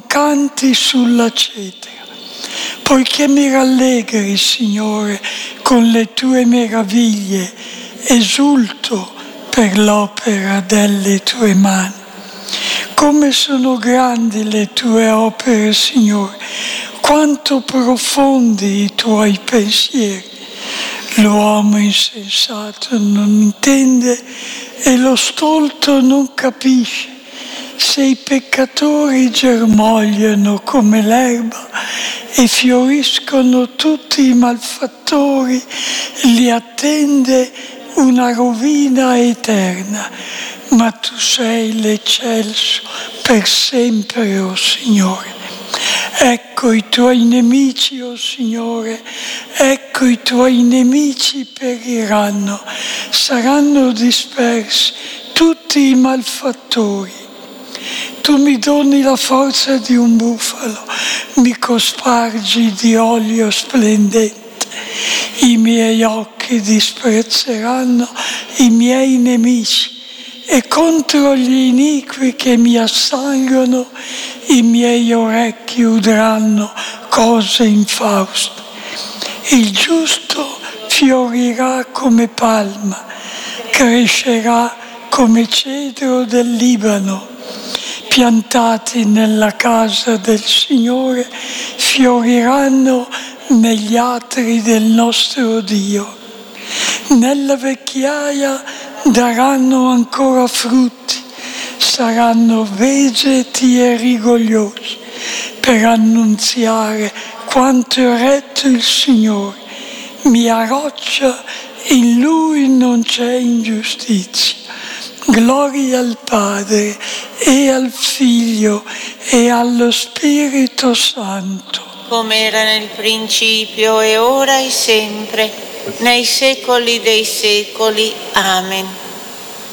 canti sulla cetra. Poiché mi rallegri, Signore, con le tue meraviglie, esulto per l'opera delle tue mani. Come sono grandi le tue opere, Signore, quanto profondi i tuoi pensieri. L'uomo insensato non intende e lo stolto non capisce. Se i peccatori germogliano come l'erba e fioriscono tutti i malfattori, li attende una rovina eterna. Ma tu sei l'eccelso per sempre, o Signore. Ecco i tuoi nemici, o Signore, ecco i tuoi nemici periranno, saranno dispersi tutti i malfattori. Tu mi doni la forza di un bufalo, mi cospargi di olio splendente. I miei occhi disprezzeranno i miei nemici e contro gli iniqui che mi assalgono i miei orecchi udranno cose infauste. Il giusto fiorirà come palma, crescerà come cedro del Libano. Piantati nella casa del Signore, fioriranno negli atri del nostro Dio. Nella vecchiaia daranno ancora frutti, saranno vegeti e rigogliosi per annunziare quanto è retto il Signore. Mia roccia, in Lui non c'è ingiustizia. Gloria al Padre e al Figlio e allo Spirito Santo. Come era nel principio e ora e sempre, nei secoli dei secoli. Amen.